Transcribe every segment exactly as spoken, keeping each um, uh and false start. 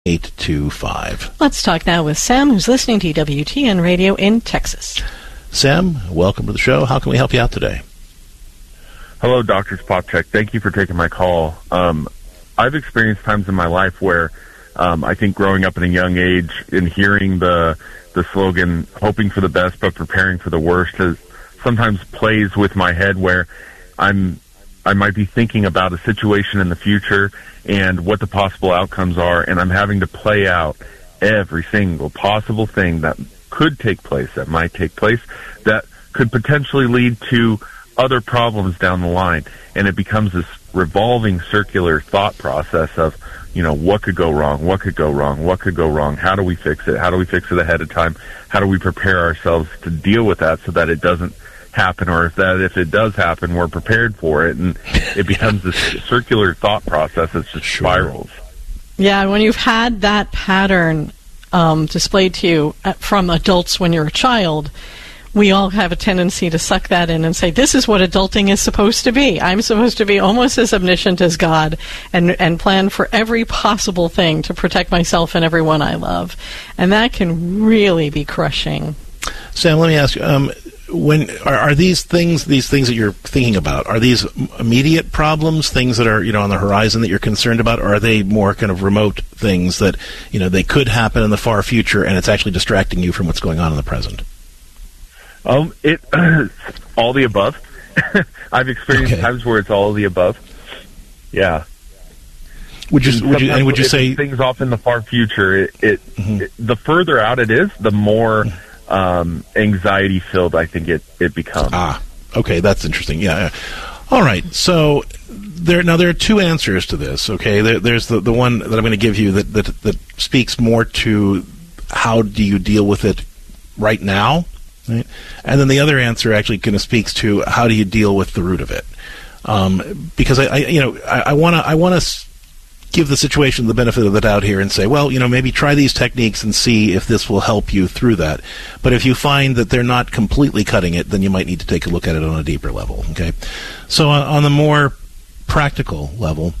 eight two five. Let's talk now with Sam, who's listening to W T N Radio in Texas. Sam, welcome to the show. How can we help you out today? Hello, Doctor Popchak. Thank you for taking my call. Um, I've experienced times in my life where um, I think growing up at a young age and hearing the the slogan, hoping for the best but preparing for the worst, has sometimes plays with my head where I'm I might be thinking about a situation in the future and what the possible outcomes are, and I'm having to play out every single possible thing that could take place, that might take place, that could potentially lead to other problems down the line. And it becomes this revolving circular thought process of, you know, what could go wrong, what could go wrong, what could go wrong, how do we fix it, how do we fix it ahead of time, how do we prepare ourselves to deal with that so that it doesn't happen, or if that if it does happen, we're prepared for it, and it becomes this circular thought process that just Sure. spirals. Yeah, when you've had that pattern um, displayed to you from adults when you're a child, we all have a tendency to suck that in and say, this is what adulting is supposed to be. I'm supposed to be almost as omniscient as God and, and plan for every possible thing to protect myself and everyone I love. And that can really be crushing. Sam, let me ask you, um, when are, are these things, these things that you're thinking about, are these immediate problems, things that are, you know, on the horizon that you're concerned about, or are they more kind of remote things that, you know, they could happen in the far future and it's actually distracting you from what's going on in the present? Um, it uh, all the above. I've experienced Okay. times where it's all of the above. Yeah. Would you, would you, and would you if say things off in the far future? It, it, Mhm. it the further out it is, the more um, anxiety filled I think it it becomes. Ah, okay, that's interesting. Yeah. yeah. All right. So there now there are two answers to this. Okay, there, there's the the one that I'm going to give you that, that that speaks more to how do you deal with it right now, right? And then the other answer actually kind of speaks to how do you deal with the root of it. Um, because I, I, you know, I want to I want to give the situation the benefit of the doubt here and say, well, you know, maybe try these techniques and see if this will help you through that. But if you find that they're not completely cutting it, then you might need to take a look at it on a deeper level, okay? So on, on the more practical level,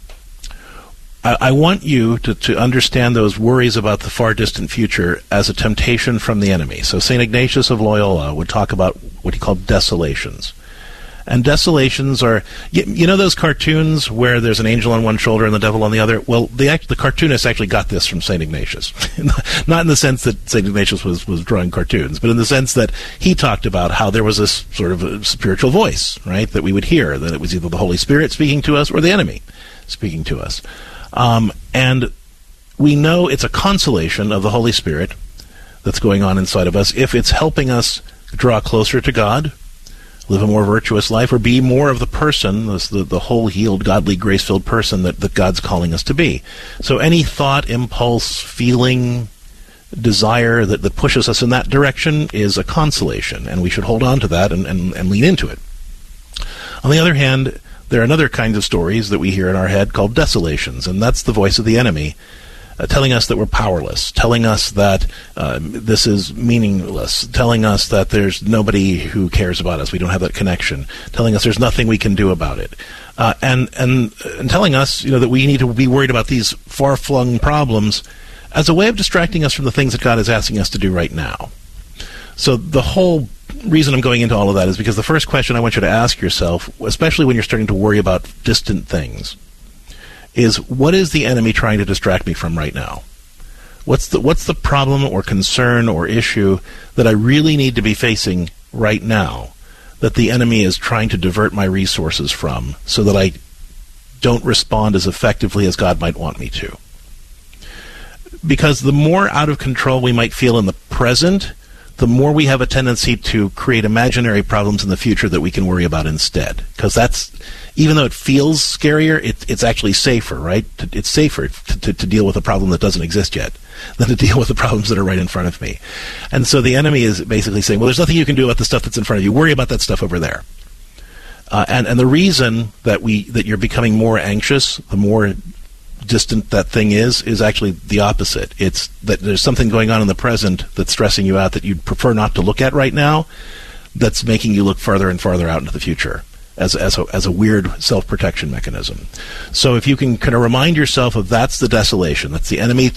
I, I want you to, to understand those worries about the far distant future as a temptation from the enemy. So Saint Ignatius of Loyola would talk about what he called desolations. And desolations are, you, you know those cartoons where there's an angel on one shoulder and the devil on the other? Well, the act, the cartoonist actually got this from Saint Ignatius. Not in the sense that Saint Ignatius was, was drawing cartoons, but in the sense that he talked about how there was this sort of a spiritual voice, right, that we would hear, that it was either the Holy Spirit speaking to us or the enemy speaking to us. Um, and we know it's a consolation of the Holy Spirit that's going on inside of us if it's helping us draw closer to God, live a more virtuous life, or be more of the person, the, the whole healed, godly, grace-filled person that, that God's calling us to be. So any thought, impulse, feeling, desire that, that pushes us in that direction is a consolation, and we should hold on to that and, and, and lean into it. On the other hand, there are another kinds of stories that we hear in our head called desolations, and that's the voice of the enemy, Uh, telling us that we're powerless, telling us that uh, this is meaningless, telling us that there's nobody who cares about us, we don't have that connection, telling us there's nothing we can do about it, uh, and, and and telling us, you know, that we need to be worried about these far-flung problems as a way of distracting us from the things that God is asking us to do right now. So the whole reason I'm going into all of that is because the first question I want you to ask yourself, especially when you're starting to worry about distant things, is what is the enemy trying to distract me from right now? What's the what's the problem or concern or issue that I really need to be facing right now that the enemy is trying to divert my resources from so that I don't respond as effectively as God might want me to? Because the more out of control we might feel in the present, the more we have a tendency to create imaginary problems in the future that we can worry about instead. Because that's, even though it feels scarier, it, it's actually safer, right? It's safer to, to, to deal with a problem that doesn't exist yet than to deal with the problems that are right in front of me. And so the enemy is basically saying, well, there's nothing you can do about the stuff that's in front of you. Worry about that stuff over there. Uh, and, and the reason that we that you're becoming more anxious, the more distant that thing is, is actually the opposite. It's that there's something going on in the present that's stressing you out that you'd prefer not to look at right now, that's making you look farther and farther out into the future. as as a, as a weird self-protection mechanism. So if you can kind of remind yourself of that's the desolation, that's the enemy